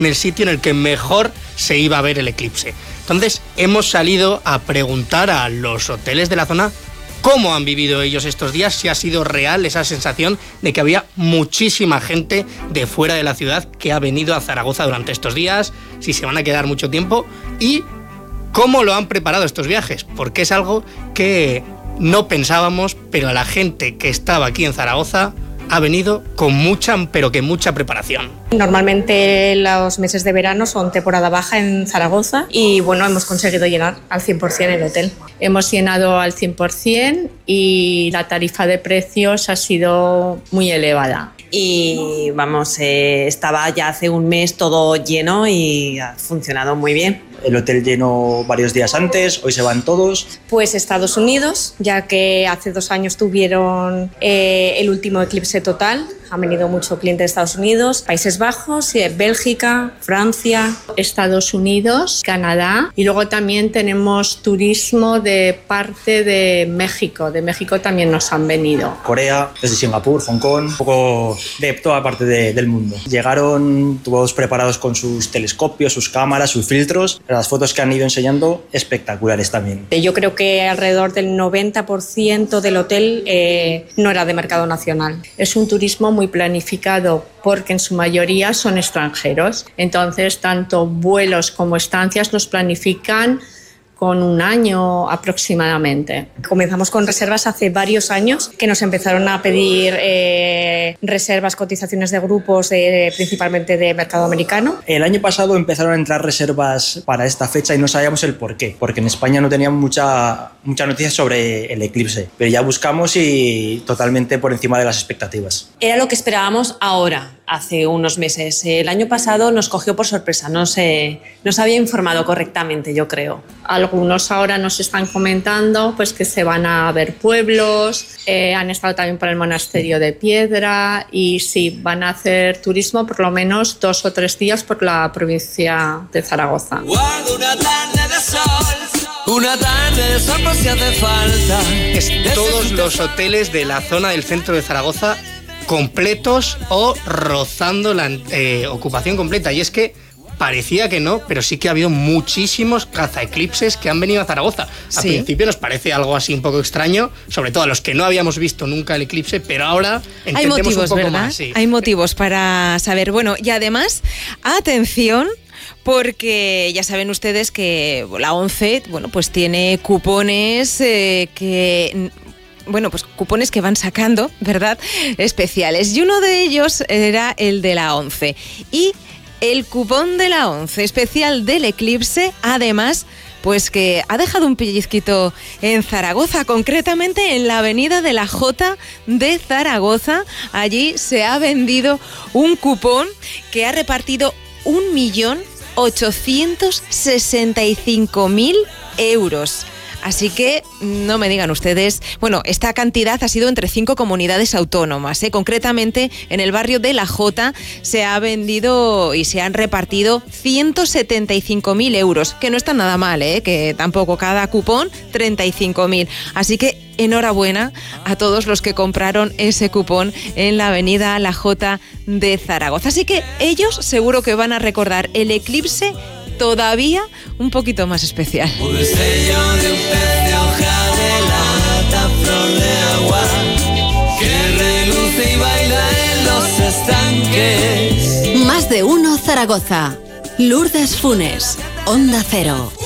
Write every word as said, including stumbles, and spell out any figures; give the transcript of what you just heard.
en el sitio en el que mejor se iba a ver el eclipse. Entonces hemos salido a preguntar a los hoteles de la zona cómo han vivido ellos estos días, si ha sido real esa sensación de que había muchísima gente de fuera de la ciudad que ha venido a Zaragoza durante estos días, si se van a quedar mucho tiempo y cómo lo han preparado estos viajes, porque es algo que no pensábamos, pero la gente que estaba aquí en Zaragoza ha venido con mucha, pero que mucha preparación. Normalmente los meses de verano son temporada baja en Zaragoza y bueno, hemos conseguido llenar al cien por ciento el hotel. Hemos llenado al cien por ciento y la tarifa de precios ha sido muy elevada. Y vamos, eh, estaba ya hace un mes todo lleno y ha funcionado muy bien. El hotel lleno varios días antes, hoy se van todos. Pues Estados Unidos, ya que hace dos años tuvieron eh, el último eclipse total. Han venido mucho cliente de Estados Unidos, Países Bajos, eh, Bélgica, Francia, Estados Unidos, Canadá y luego también tenemos turismo de parte de México. De México también nos han venido. Corea, desde Singapur, Hong Kong, un poco de toda parte de, del mundo. Llegaron todos preparados con sus telescopios, sus cámaras, sus filtros. Las fotos que han ido enseñando, espectaculares también. Yo creo que alrededor del noventa por ciento del hotel eh, no era de mercado nacional. Es un turismo muy planificado porque en su mayoría son extranjeros. Entonces, tanto vuelos como estancias los planifican con un año aproximadamente. Comenzamos con reservas hace varios años, que nos empezaron a pedir eh, reservas, cotizaciones de grupos, de, principalmente de mercado americano. El año pasado empezaron a entrar reservas para esta fecha y no sabíamos el por qué, porque en España no teníamos mucha, mucha noticia sobre el eclipse, pero ya buscamos y totalmente por encima de las expectativas. Era lo que esperábamos ahora, hace unos meses. El año pasado nos cogió por sorpresa, no se, no se había informado correctamente, yo creo. Algunos ahora nos están comentando pues, que se van a ver pueblos, eh, han estado también por el monasterio de Piedra y sí, van a hacer turismo por lo menos dos o tres días por la provincia de Zaragoza. Una tarde de sol, una tarde de sol por si hace falta. Es todos los hoteles de la zona del centro de Zaragoza completos o rozando la eh, ocupación completa. Y es que parecía que no, pero sí que ha habido muchísimos cazaeclipses que han venido a Zaragoza. Al sí. principio nos parece algo así un poco extraño, sobre todo a los que no habíamos visto nunca el eclipse, pero ahora entendemos Hay motivos, un poco ¿verdad? más. Sí. Hay motivos para saber. Bueno, y además, atención, porque ya saben ustedes que la ONCE, bueno, pues tiene cupones eh, que... Bueno, pues cupones que van sacando, ¿verdad? Especiales. Y uno de ellos era el de la ONCE. Y el cupón de la ONCE especial del eclipse, además, pues que ha dejado un pellizquito en Zaragoza, concretamente en la avenida de la Jota de Zaragoza. Allí se ha vendido un cupón que ha repartido un millón ochocientos sesenta y cinco mil euros. Así que no me digan ustedes, bueno, esta cantidad ha sido entre cinco comunidades autónomas, ¿eh? Concretamente en el barrio de La Jota se ha vendido y se han repartido ciento setenta y cinco mil euros, que no está nada mal, ¿eh? Que tampoco cada cupón treinta y cinco mil. Así que enhorabuena a todos los que compraron ese cupón en la avenida La Jota de Zaragoza. Así que ellos seguro que van a recordar el eclipse todavía un poquito más especial. Un destello de un pez de hoja de lata, flor de agua, que reluce y baila en los estanques. Más de uno Zaragoza. Lourdes Funes, Onda Cero.